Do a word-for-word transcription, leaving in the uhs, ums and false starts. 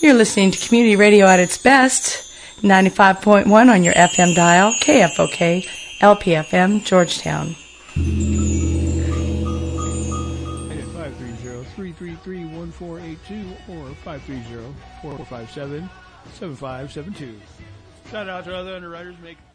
You're listening to Community Radio at its best, ninety-five point one on your F M dial, K F O K, L P F M, Georgetown. five three zero, three three three, one four eight two or five three zero, four five seven, seven five seven two. Shout out to other underwriters making